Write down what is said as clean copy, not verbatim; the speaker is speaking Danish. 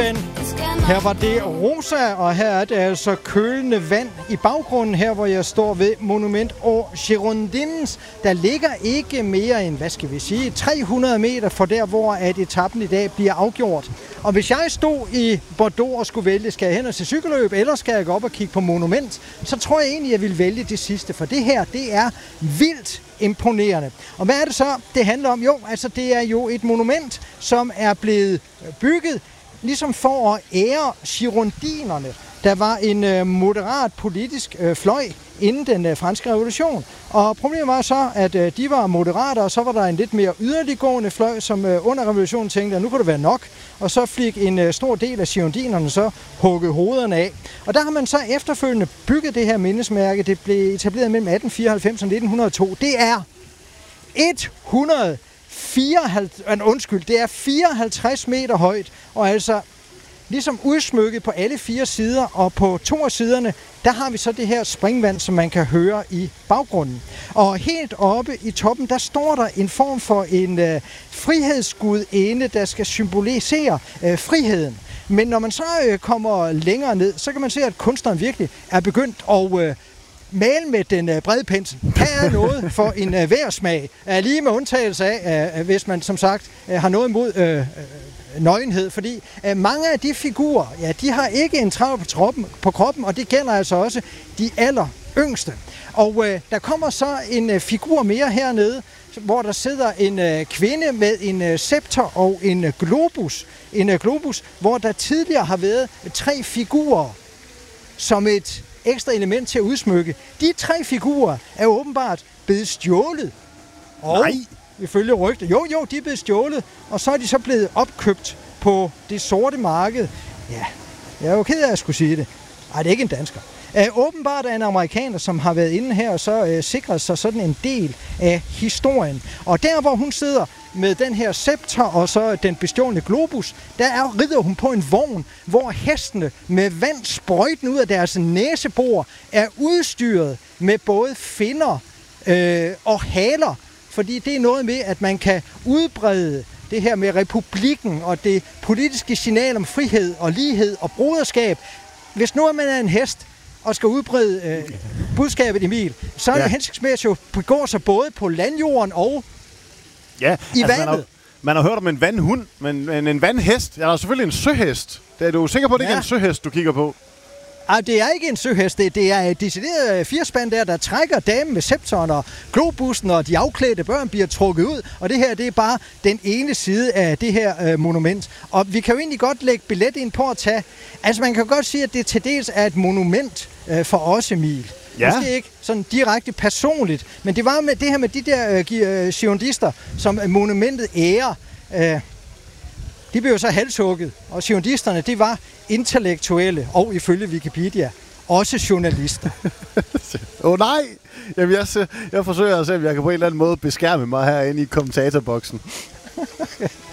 ven. Her var det Rosa, og her er det altså kølende vand i baggrunden, her hvor jeg står ved Monument aux Girondins. Der ligger ikke mere end, 300 meter fra der, hvor at etappen i dag bliver afgjort. Og hvis jeg stod i Bordeaux og skulle vælge, skal jeg hen og se cykelløb, eller skal jeg gå op og kigge på Monument, så tror jeg egentlig, jeg vil vælge det sidste, for det her, det er vildt imponerende. Og hvad er det så, det handler om? Jo, altså det er jo et monument, som er blevet bygget ligesom for at ære girondinerne. Der var en moderat politisk fløj inden den franske revolution. Og problemet var så, at de var moderater, og så var der en lidt mere yderliggående fløj, som under revolutionen tænkte, at nu kunne det være nok. Og så fik en stor del af girondinerne så hugget hovederne af. Og der har man så efterfølgende bygget det her mindesmærke. Det blev etableret mellem 1894 og 1902. Det er 54 meter højt, og altså ligesom udsmykket på alle 4 sider, og på 2 af siderne, der har vi så det her springvand, som man kan høre i baggrunden. Og helt oppe i toppen, der står der en form for en frihedsgudinde, der skal symbolisere friheden. Men når man så kommer længere ned, så kan man se, at kunstneren virkelig er begyndt at male med den brede pensel. Her er noget for en værsmag. Lige med undtagelse af, hvis man som sagt har noget imod nøgenhed, fordi mange af de figurer, ja, de har ikke en trav på kroppen, og det gælder altså også de aller yngste. Og der kommer så en figur mere hernede, hvor der sidder en kvinde med en scepter og en globus. En globus, hvor der tidligere har været 3 figurer som et ekstra element til at udsmykke. De 3 figurer er åbenbart blevet stjålet. Nej! Ifølge rygter. Jo, de er blevet stjålet, og så er de så blevet opkøbt på det sorte marked. Ja, jeg er jo ked af at skulle sige det. Ej, det er ikke en dansker. Åbenbart er en amerikaner, som har været inde her og så sikret sig sådan en del af historien. Og der, hvor hun sidder med den her scepter og så den bestjålne globus, der rider hun på en vogn, hvor hestene med vand sprøjten ud af deres næsebor er udstyret med både finner og haler. Fordi det er noget med, at man kan udbrede det her med republikken og det politiske signal om frihed og lighed og broderskab. Hvis nu man er en hest og skal udbrede budskabet, Emil, så er det hensigtsmæssigt at begå sig både på landjorden og i vandet. Man har hørt om en vandhund, men en vandhest, der er selvfølgelig en søhest. Er du sikker på, at det ikke er en søhest, du kigger på? Det er ikke en søhest, det er et decideret firspand der trækker damen med scepteren, og globussen og de afklædte børn bliver trukket ud, og det her, det er bare den ene side af det her monument. Og vi kan jo egentlig godt lægge billet ind på at tage, altså man kan godt sige, at det til dels er et monument for os, Emil. Ja. Måske ikke sådan direkte personligt, men det var med det her med de der girondister, som monumentet ærer. De blev jo så halshugget, og girondisterne, det var intellektuelle, og ifølge Wikipedia, også journalister. Nej! Jamen, jeg forsøger at se, om jeg kan på en eller anden måde beskærme mig herinde i kommentatorboksen.